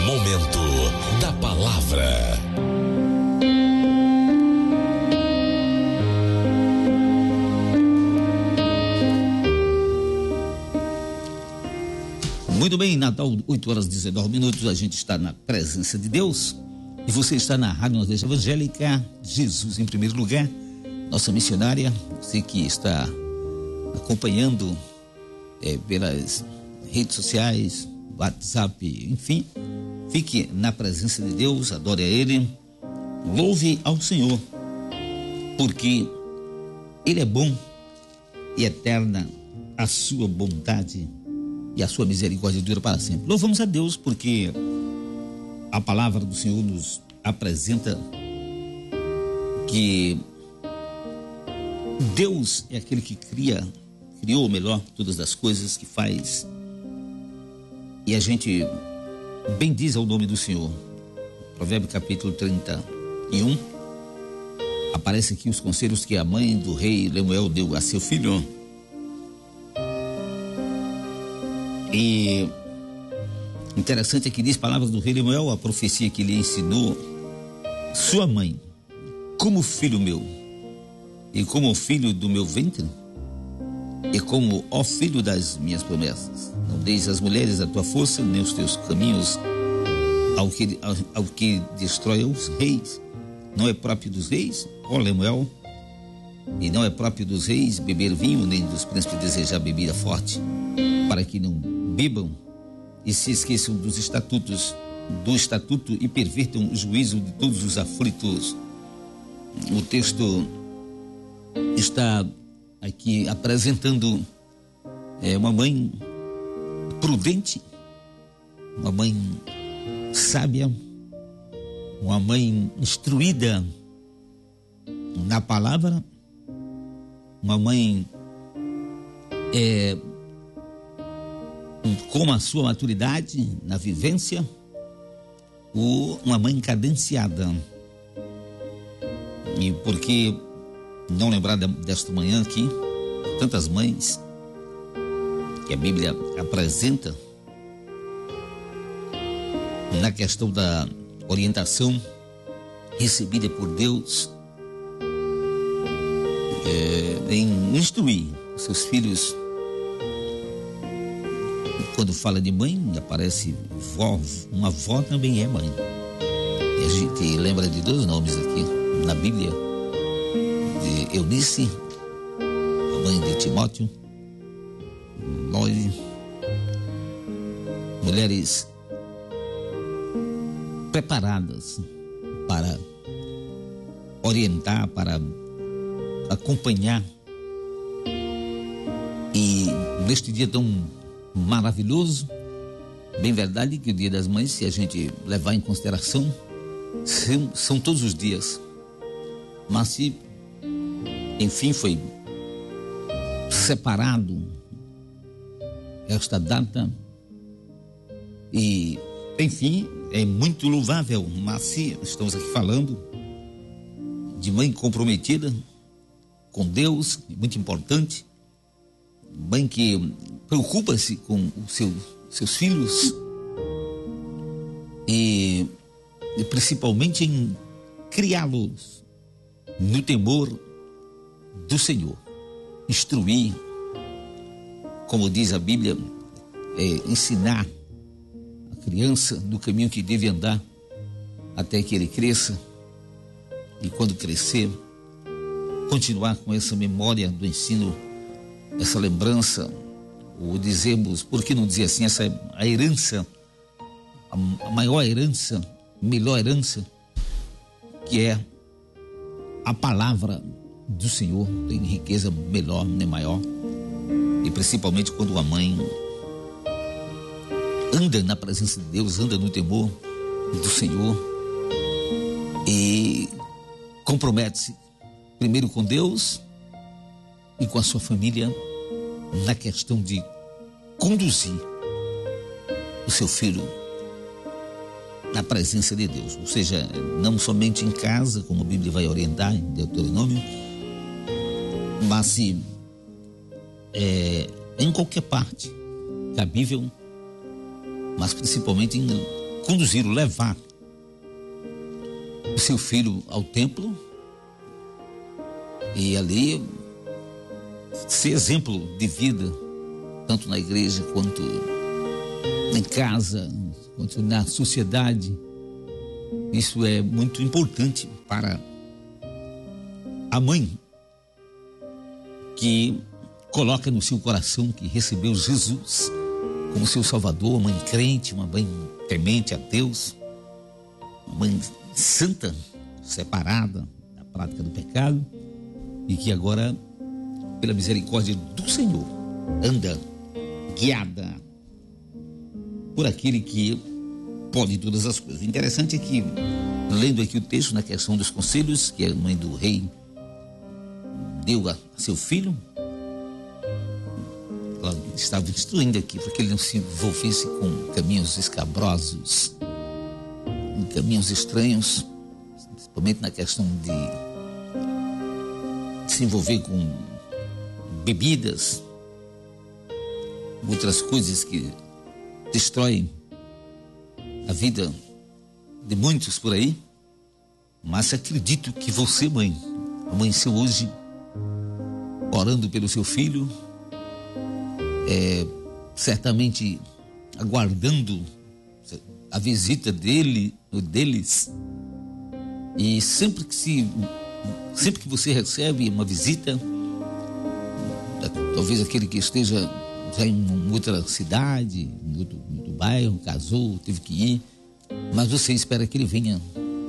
Momento da Palavra. Muito bem, Natal, 8h19, a gente está na presença de Deus e você está na Rádio Nordeste Evangélica, Jesus em primeiro lugar, nossa missionária, você que está acompanhando pelas redes sociais, WhatsApp, enfim, fique na presença de Deus, adore a Ele, louve ao Senhor, porque Ele é bom e eterna a sua bondade e a sua misericórdia dura para sempre. Louvamos a Deus porque a palavra do Senhor nos apresenta que Deus é aquele que criou melhor todas as coisas que faz, e a gente bendiz ao nome do Senhor. Provérbio capítulo 31 aparece aqui os conselhos que a mãe do rei Lemuel deu a seu filho. E interessante é que diz palavras do rei Lemuel, a profecia que lhe ensinou sua mãe: como filho meu, e como filho do meu ventre, e como ó filho das minhas promessas. Não deis às mulheres a tua força, nem os teus caminhos ao que destrói os reis. Não é próprio dos reis, ó Lemuel, e não é próprio dos reis beber vinho, nem dos príncipes desejar bebida forte, para que não bebam e se esqueçam do estatuto e pervertam o juízo de todos os aflitos. O texto está aqui apresentando uma mãe prudente, uma mãe sábia, uma mãe instruída na palavra, uma mãe com a sua maturidade na vivência, ou uma mãe cadenciada. E por que não lembrar desta manhã aqui, tantas mães que a Bíblia apresenta na questão da orientação recebida por Deus em instruir seus filhos. Quando fala de mãe, aparece vó, uma avó também é mãe. E a gente lembra de dois nomes aqui na Bíblia, de Eunice, a mãe de Timóteo, mulheres preparadas para orientar, para acompanhar. E neste dia tão maravilhoso, bem verdade que o Dia das Mães, se a gente levar em consideração, são todos os dias, mas se enfim foi separado esta data, e enfim é muito louvável, mas se estamos aqui falando de mãe comprometida com Deus, muito importante, mãe que preocupa-se com os seus filhos e principalmente em criá-los no temor do Senhor, instruir, como diz a Bíblia, ensinar a criança no caminho que deve andar até que ele cresça, e quando crescer continuar com essa memória do ensino, essa lembrança, ou dizemos, por que não dizer assim, essa é a herança, a maior herança, melhor herança, que é a palavra do Senhor. Tem riqueza melhor, nem maior. E principalmente quando a mãe anda na presença de Deus, anda no temor do Senhor e compromete-se primeiro com Deus e com a sua família na questão de conduzir o seu filho na presença de Deus, ou seja, não somente em casa, como a Bíblia vai orientar em Deuteronômio, mas se em qualquer parte cabível, mas principalmente em levar o seu filho ao templo e ali ser exemplo de vida, tanto na igreja quanto em casa, quanto na sociedade. Isso é muito importante para a mãe que coloca no seu coração que recebeu Jesus como seu Salvador, uma mãe crente, uma mãe temente a Deus, uma mãe santa, separada da prática do pecado e que agora, pela misericórdia do Senhor, anda guiada por aquele que pode todas as coisas. O interessante é que, lendo aqui o texto na questão dos conselhos que a mãe do rei deu a seu filho, ela estava instruindo aqui para que ele não se envolvesse com caminhos escabrosos, em caminhos estranhos, principalmente na questão de se envolver com bebidas, outras coisas que destroem a vida de muitos por aí. Mas acredito que você, mãe, amanheceu hoje orando pelo seu filho, certamente aguardando a visita deles, e sempre que você recebe uma visita, talvez aquele que esteja já em outra cidade, em outro bairro, casou, teve que ir, mas você espera que ele venha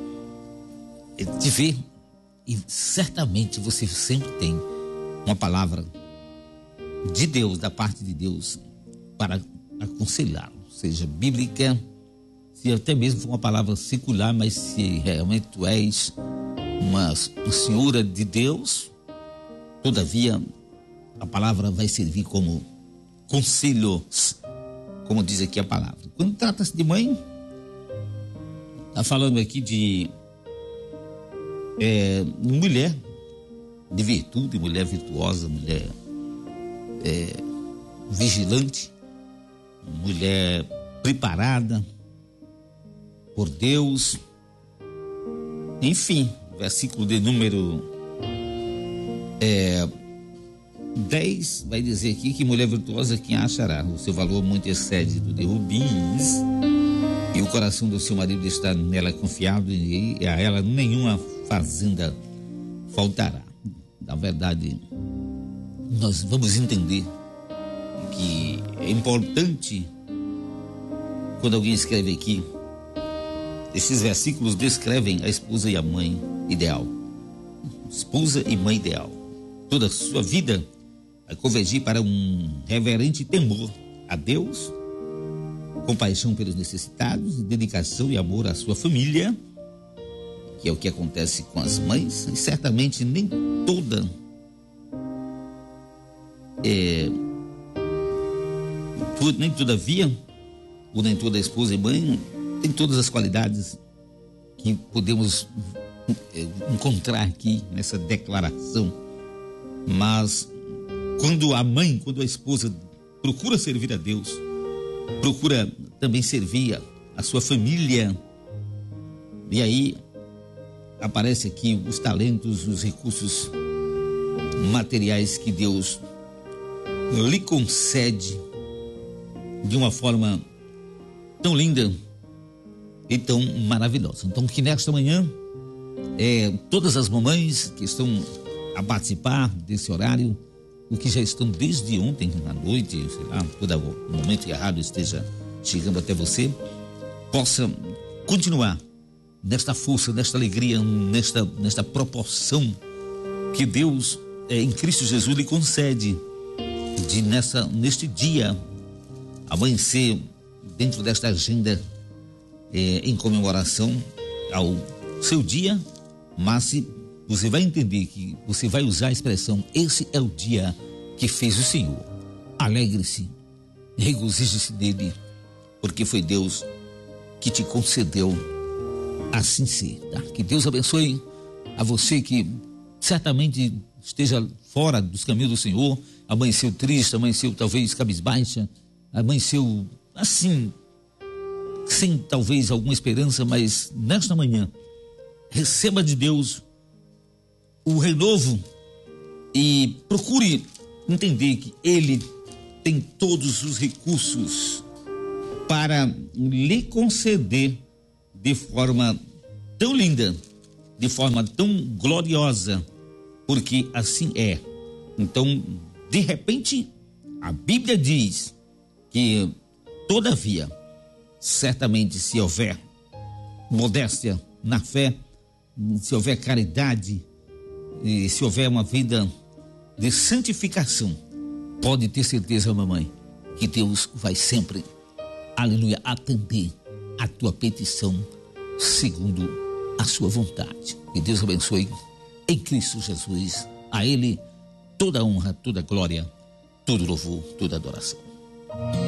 te ver, e certamente você sempre tem uma palavra de Deus, da parte de Deus, para aconselhá-lo, seja bíblica, se até mesmo for uma palavra secular, mas se realmente tu és uma senhora de Deus, todavia a palavra vai servir como conselhos, como diz aqui a palavra. Quando trata-se de mãe, está falando aqui de mulher de virtude, mulher virtuosa, mulher vigilante, mulher preparada por Deus. Enfim, versículo de número 10 vai dizer aqui que mulher virtuosa quem achará, o seu valor muito excede do de rubins, e o coração do seu marido está nela confiado, e a ela nenhuma fazenda faltará. Na verdade, nós vamos entender que é importante, quando alguém escreve aqui, esses versículos descrevem a esposa e a mãe ideal. Esposa e mãe ideal. Toda a sua vida vai convergir para um reverente temor a Deus, compaixão pelos necessitados, dedicação e amor à sua família, que é o que acontece com as mães, e certamente nem todavia, ou nem toda esposa e mãe tem todas as qualidades que podemos encontrar aqui nessa declaração. Mas quando a esposa procura servir a Deus, procura também servir a sua família, e aí aparece aqui os talentos, os recursos materiais que Deus lhe concede de uma forma tão linda e tão maravilhosa. Então, que nesta manhã, todas as mamães que estão a participar desse horário, o que já estão desde ontem à noite, sei lá, todo momento errado esteja chegando até você, possa continuar nesta força, nesta alegria, nesta proporção que Deus, em Cristo Jesus, lhe concede de neste dia amanhecer dentro desta agenda em comemoração ao seu dia. Mas você vai entender que você vai usar a expressão: esse é o dia que fez o Senhor. Alegre-se, regozije-se dele, porque foi Deus que te concedeu assim ser, tá? Que Deus abençoe a você que certamente esteja fora dos caminhos do Senhor, amanheceu triste, amanheceu talvez cabisbaixa, amanheceu assim, sem talvez alguma esperança, mas nesta manhã, receba de Deus o renovo e procure entender que Ele tem todos os recursos para lhe conceder de forma tão linda, de forma tão gloriosa, porque assim é. Então, de repente, a Bíblia diz que, todavia, certamente, se houver modéstia na fé, se houver caridade, e se houver uma vida de santificação, pode ter certeza, mamãe, que Deus vai sempre, aleluia, atender a tua petição segundo a sua vontade. Que Deus abençoe em Cristo Jesus. A Ele toda honra, toda glória, todo louvor, toda adoração.